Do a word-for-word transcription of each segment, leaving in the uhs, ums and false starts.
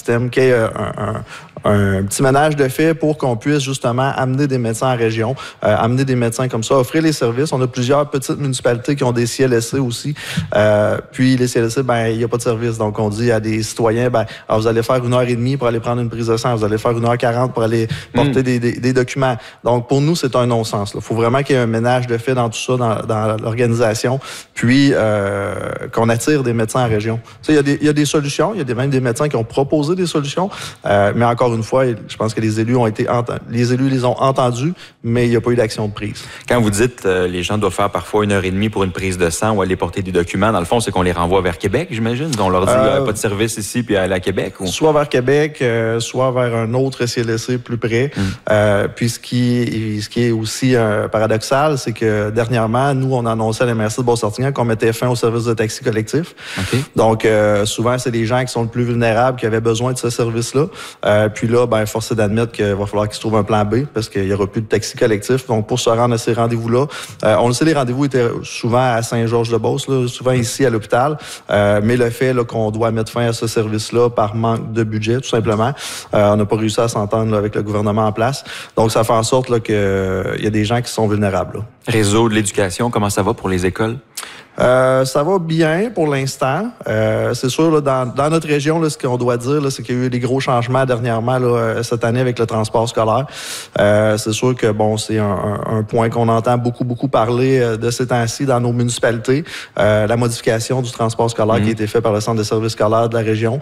système, qu'il y ait un, un, un petit ménage de fait pour qu'on puisse justement amener des médecins en région, euh, amener des médecins comme ça, offrir les services. On a plusieurs petites municipalités qui ont des C L S C aussi. Euh, puis les C L S C, ben il n'y a pas de service. Donc on dit à des citoyens, ben alors vous allez faire une heure et demie pour aller prendre une prise de sang, vous allez faire une heure quarante pour aller porter mmh. des, des, des documents. Donc pour nous, c'est un non-sens. Il faut vraiment qu'il y ait un ménage de fait dans tout ça, dans, dans l'organisation, puis euh, qu'on attire des médecins en région. Tu sais, il y a des, il y a des solutions, il y a des, même des médecins qui ont proposé des solutions, euh, mais encore une fois, je pense que les élus ont été entendus, les élus les ont entendus, mais il n'y a pas eu d'action de prise. Quand vous dites euh, les gens doivent faire parfois une heure et demie pour une prise de sang ou aller porter des documents, dans le fond, c'est qu'on les renvoie vers Québec, j'imagine? On leur dit qu'il euh, n'y a pas de service ici, puis aller à Québec? Ou? Soit vers Québec, euh, soit vers un autre C L S C plus près. Mm. Euh, puis ce qui, ce qui est aussi euh, paradoxal, c'est que dernièrement, nous, on annonçait à la M R C de Beauce-Sartiguan qu'on mettait fin au service de taxi collectif. Okay. Donc, euh, souvent, c'est les gens qui sont le plus vulnérables qui avaient besoin de ce service-là. Euh, puis là, ben, force est d'admettre qu'il va falloir qu'ils se trouvent un plan B parce qu'il n'y aura plus de taxi collectif. Donc, pour se rendre à ces rendez-vous-là, euh, on le sait, les rendez-vous étaient souvent à Saint-Georges-de-Beauce, là, souvent ici à l'hôpital. Euh, mais le fait là, qu'on doit mettre fin à ce service-là par manque de budget, tout simplement, euh, on n'a pas réussi à s'entendre là, avec le gouvernement en place. Donc, ça fait en sorte qu'il euh, y a des gens qui sont vulnérables. Là. Réseau de l'éducation, comment ça va pour les écoles? Euh, ça va bien pour l'instant. Euh, c'est sûr, là, dans, dans notre région, là, ce qu'on doit dire, là, c'est qu'il y a eu des gros changements dernièrement là, cette année avec le transport scolaire. Euh, c'est sûr que bon, c'est un, un, un point qu'on entend beaucoup, beaucoup parler de ces temps-ci dans nos municipalités. Euh, la modification du transport scolaire mmh. qui a été fait par le Centre de services scolaires de la région.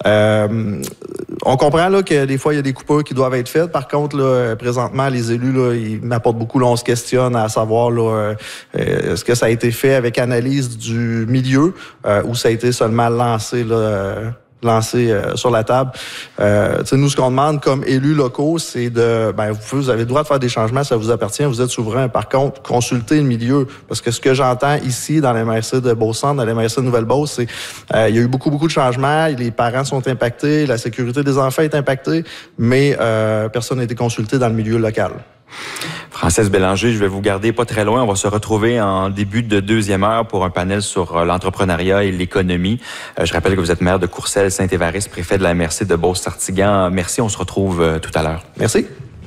Euh, on comprend là, que des fois, il y a des coupures qui doivent être faites. Par contre, là, présentement, les élus, là, ils m'apportent beaucoup. Là, on se questionne à savoir là, euh, est-ce que ça a été fait avec analyse du milieu euh, ou ça a été seulement lancé là, euh, lancé euh, sur la table. Euh, nous, ce qu'on demande comme élus locaux, c'est de, ben, vous, pouvez, vous avez le droit de faire des changements, ça vous appartient, vous êtes souverain. Par contre, consultez le milieu, parce que ce que j'entends ici dans la M R C de Beauce-Centre, dans la M R C de Nouvelle-Beauce, c'est euh, il y a eu beaucoup, beaucoup de changements, les parents sont impactés, la sécurité des enfants est impactée, mais euh, personne n'a été consulté dans le milieu local. Française Bélanger, je vais vous garder pas très loin. On va se retrouver en début de deuxième heure pour un panel sur l'entrepreneuriat et l'économie. Euh, je rappelle que vous êtes maire de Courcelles-Saint-Évariste, préfet de la M R C de Beauce-Sartiguan. Merci, on se retrouve euh, tout à l'heure. Merci.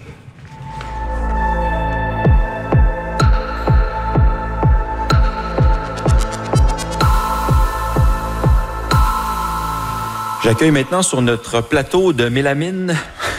J'accueille maintenant sur notre plateau de mélamine...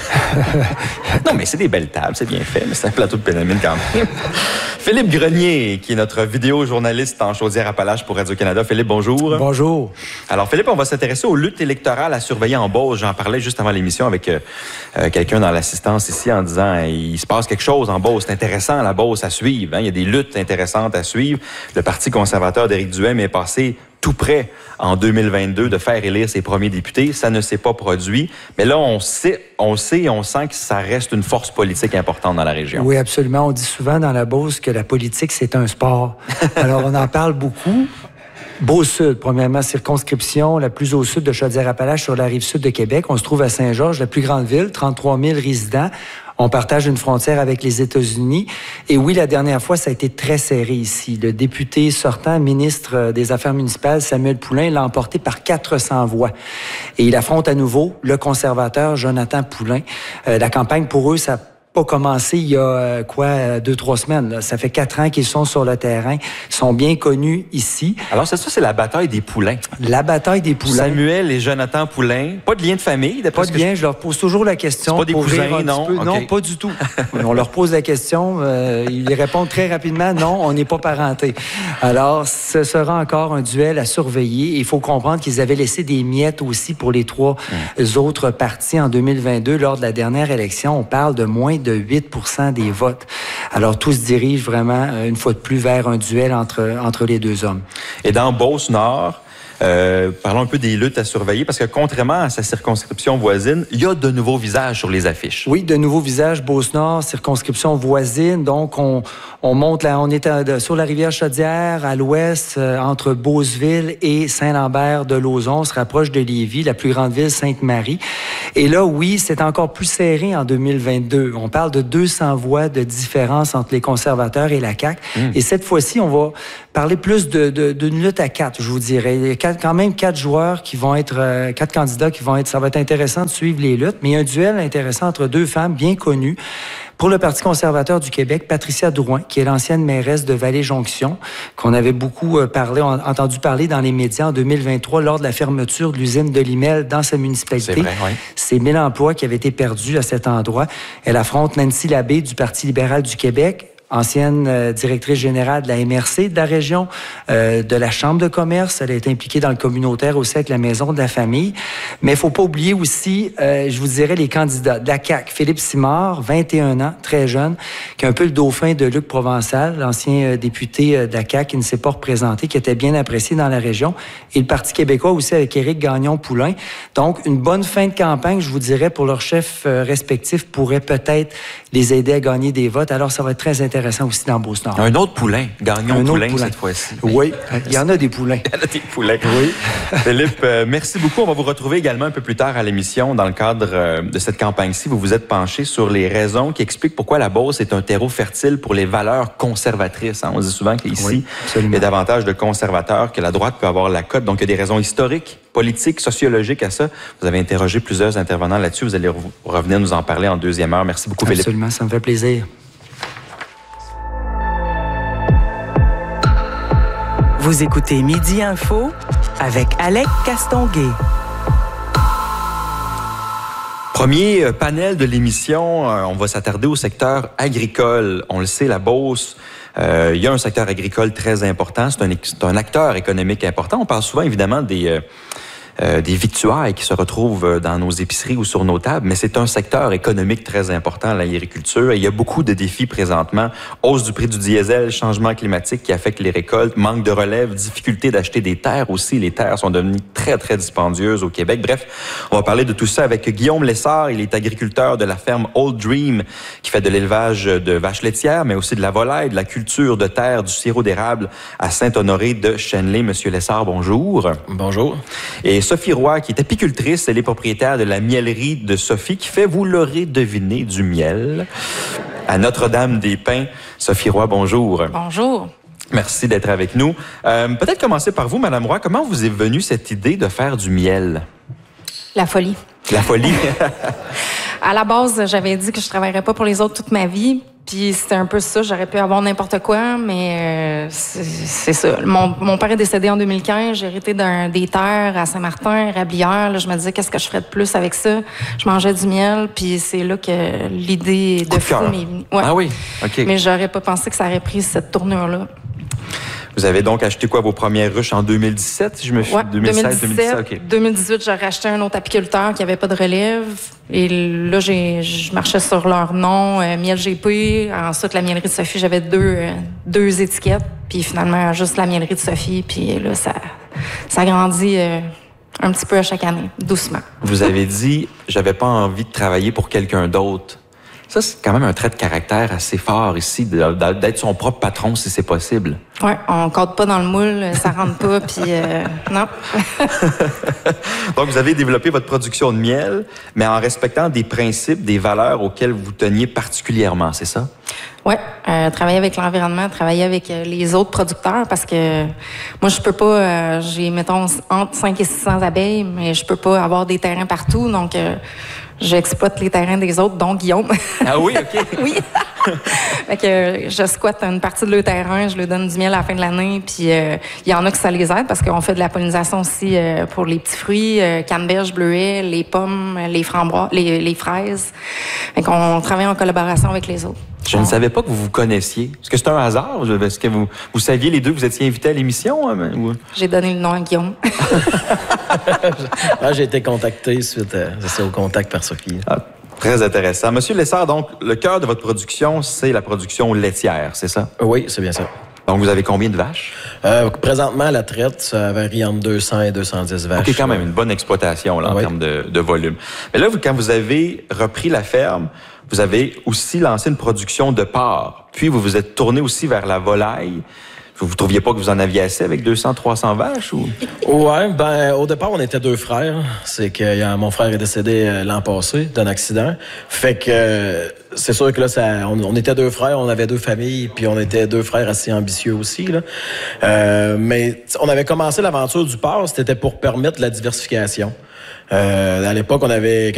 Non, mais c'est des belles tables, c'est bien fait, mais c'est un plateau de mélamine quand même. Philippe Grenier, qui est notre vidéo-journaliste en Chaudière-Appalaches pour Radio-Canada. Philippe, bonjour. Bonjour. Alors, Philippe, on va s'intéresser aux luttes électorales à surveiller en Beauce. J'en parlais juste avant l'émission avec euh, quelqu'un dans l'assistance ici en disant « il se passe quelque chose en Beauce, c'est intéressant la Beauce à suivre. Hein? Il y a des luttes intéressantes à suivre. » Le Parti conservateur d'Éric Duhaime est passé tout près en deux mille vingt-deux de faire élire ses premiers députés. Ça ne s'est pas produit. Mais là, on sait, on sait et on sent que ça reste une force politique importante dans la région. Oui, absolument. On dit souvent dans la Beauce que la politique, c'est un sport. Alors, on en parle beaucoup. Beauce-Sud, premièrement, circonscription la plus au sud de Chaudière-Appalaches sur la rive sud de Québec. On se trouve à Saint-Georges, la plus grande ville, trente-trois mille résidents. On partage une frontière avec les États-Unis. Et oui, la dernière fois, ça a été très serré ici. Le député sortant, ministre des Affaires municipales, Samuel Poulin, l'a emporté par quatre cents voix. Et il affronte à nouveau le conservateur Jonathan Poulin. Euh, la campagne, pour eux, ça pas commencé il y a euh, quoi deux trois semaines là. Ça fait quatre ans qu'ils sont sur le terrain, ils sont bien connus ici. Alors c'est ça, c'est la bataille des Poulains. La bataille des Poulains. Samuel et Jonathan Poulin, pas de lien de famille. Pas de lien. Je... je leur pose toujours la question. C'est pas des cousins, non. Okay. Non, pas du tout. On leur pose la question, euh, ils répondent très rapidement. Non, on n'est pas parentés. Alors ce sera encore un duel à surveiller. Il faut comprendre qu'ils avaient laissé des miettes aussi pour les trois mmh. autres partis en deux mille vingt-deux lors de la dernière élection. On parle de moins de huit pour cent des votes. Alors, tout se dirige vraiment, une fois de plus, vers un duel entre, entre les deux hommes. Et dans Beauce-Nord, Euh, parlons un peu des luttes à surveiller, parce que contrairement à sa circonscription voisine, il y a de nouveaux visages sur les affiches. Oui, de nouveaux visages. Beauce-Nord, circonscription voisine. Donc, on, on monte là, on est à, sur la rivière Chaudière, à l'ouest, euh, entre Beauceville et Saint-Lambert de Lauzon. On se rapproche de Lévis, la plus grande ville, Sainte-Marie. Et là, oui, c'est encore plus serré en deux mille vingt-deux. On parle de deux cents voix de différence entre les conservateurs et la C A Q. Mmh. Et cette fois-ci, on va parler plus de, de, d'une lutte à quatre, je vous dirais. Il y a quatre, quand même quatre joueurs qui vont être, euh, quatre candidats qui vont être, ça va être intéressant de suivre les luttes, mais il y a un duel intéressant entre deux femmes bien connues. Pour le Parti conservateur du Québec, Patricia Drouin, qui est l'ancienne mairesse de Vallée-Jonction, qu'on avait beaucoup parlé, entendu parler dans les médias en deux mille vingt-trois lors de la fermeture de l'usine de Limel dans sa municipalité. C'est vrai, oui. C'est mille emplois qui avaient été perdus à cet endroit. Elle affronte Nancy Labbé du Parti libéral du Québec, ancienne euh, directrice générale de la M R C de la région, euh, de la Chambre de commerce. Elle a été impliquée dans le communautaire aussi avec la Maison de la famille. Mais il ne faut pas oublier aussi, euh, je vous dirais, les candidats de la C A Q. Philippe Simard, vingt et un ans, très jeune, qui est un peu le dauphin de Luc Provençal, l'ancien euh, député euh, de la C A Q qui ne s'est pas représenté, qui était bien apprécié dans la région. Et le Parti québécois aussi avec Éric Gagnon-Poulain. Donc, une bonne fin de campagne, je vous dirais, pour leurs chefs euh, respectifs pourrait peut-être les aider à gagner des votes. Alors, ça va être très intéressant aussi dans Beauce-Nord. Un autre poulain, Gagnon-Poulain cette fois-ci. Oui, il y en a des poulains. Il y en a des poulains. Oui. Philippe, euh, merci beaucoup. On va vous retrouver également un peu plus tard à l'émission dans le cadre euh, de cette campagne-ci. Vous vous êtes penché sur les raisons qui expliquent pourquoi la Beauce est un terreau fertile pour les valeurs conservatrices. Hein. On dit souvent qu'ici, oui, il y a davantage de conservateurs que la droite peut avoir la cote. Donc, il y a des raisons historiques, politiques, sociologiques à ça. Vous avez interrogé plusieurs intervenants là-dessus. Vous allez re- revenir nous en parler en deuxième heure. Merci beaucoup, Philippe. Absolument, ça me fait plaisir. Vous écoutez Midi Info avec Alec Castonguay. Premier panel de l'émission, on va s'attarder au secteur agricole. On le sait, la Beauce, euh, il y a un secteur agricole très important. C'est un, c'est un acteur économique important. On parle souvent, évidemment, des... Euh, Euh, des victuailles qui se retrouvent dans nos épiceries ou sur nos tables, mais c'est un secteur économique très important, l'agriculture. Et il y a beaucoup de défis présentement. Hausse du prix du diesel, changement climatique qui affecte les récoltes, manque de relève, difficulté d'acheter des terres aussi. Les terres sont devenues très, très dispendieuses au Québec. Bref, on va parler de tout ça avec Guillaume Lessard. Il est agriculteur de la ferme Old Dream qui fait de l'élevage de vaches laitières, mais aussi de la volaille, de la culture de terre, du sirop d'érable à Saint-Honoré de Chenley. Monsieur Lessard, bonjour. Bonjour. Et Sophie Roy, qui est apicultrice, elle est propriétaire de la miellerie de Sophie, qui fait, vous l'aurez deviné, du miel à Notre-Dame-des-Pins. Sophie Roy, bonjour. Bonjour. Merci d'être avec nous. Euh, peut-être commencer par vous, Madame Roy. Comment vous est venue cette idée de faire du miel? La folie. La folie? À la base, j'avais dit que je travaillerais pas pour les autres toute ma vie. Puis c'était un peu ça, j'aurais pu avoir n'importe quoi, mais euh, c'est, c'est ça. Mon, mon père est décédé en deux mille quinze, j'ai hérité d'un, des terres à Saint-Martin, Rablière. Là, je me disais, qu'est-ce que je ferais de plus avec ça? Je mangeais du miel, puis c'est là que l'idée de fou m'est venue. Ouais. Ah oui? OK. Mais j'aurais pas pensé que ça aurait pris cette tournure-là. Vous avez donc acheté quoi, vos premières ruches en deux mille dix-sept, si je me fie? Ouais, deux mille seize, deux mille dix-sept, okay. deux mille dix-huit, j'ai racheté un autre apiculteur qui avait pas de relève. Et là, j'ai, je marchais sur leur nom, euh, Miel G P. Ensuite, la miellerie de Sophie, j'avais deux, euh, deux étiquettes. Puis finalement, juste la miellerie de Sophie. Puis là, ça, ça grandit euh, un petit peu à chaque année, doucement. Vous avez dit, j'avais pas envie de travailler pour quelqu'un d'autre. Ça, c'est quand même un trait de caractère assez fort ici, d'être son propre patron si c'est possible. Oui, on ne code pas dans le moule, ça rentre pas, puis euh, non. Donc, vous avez développé votre production de miel, mais en respectant des principes, des valeurs auxquelles vous teniez particulièrement, c'est ça? Oui, euh, travailler avec l'environnement, travailler avec euh, les autres producteurs, parce que moi, je peux pas, euh, j'ai, mettons, entre cinq et six cents abeilles, mais je peux pas avoir des terrains partout, donc... Euh, j'exploite les terrains des autres, dont Guillaume. Ah oui, OK. Oui. Fait que je squatte une partie de leur terrain, je leur donne du miel à la fin de l'année, puis il euh, y en a que ça les aide parce qu'on fait de la pollinisation aussi euh, pour les petits fruits, euh, canneberge, bleuets, les pommes, les framboises, les, les fraises. Fait qu'on travaille en collaboration avec les autres. Je ne savais pas que vous vous connaissiez. Est-ce que c'est un hasard? Est-ce que vous, vous saviez les deux que vous étiez invités à l'émission? Hein, ou... J'ai donné le nom à Guillaume. ah, j'ai été contacté suite à, c'est ça, au contact par Sophie. Ah, très intéressant. Monsieur Lessard, donc, le cœur de votre production, c'est la production laitière, c'est ça? Oui, c'est bien ça. Donc, vous avez combien de vaches? Euh, présentement, à la traite, ça varie entre deux cents et deux cent dix vaches. OK, quand même, une bonne exploitation là, en oui. termes de, de volume. Mais là, vous, quand vous avez repris la ferme, vous avez aussi lancé une production de porc. Puis, vous vous êtes tourné aussi vers la volaille. Vous trouviez pas que vous en aviez assez avec deux cents, trois cents vaches? Ou? Ouais, ben au départ, on était deux frères. C'est que y a, mon frère est décédé euh, l'an passé d'un accident. Fait que euh, c'est sûr que là, ça, on, on était deux frères, on avait deux familles, puis on était deux frères assez ambitieux aussi. Là. Euh, mais on avait commencé l'aventure du porc, c'était pour permettre la diversification. Euh, à l'époque, on avait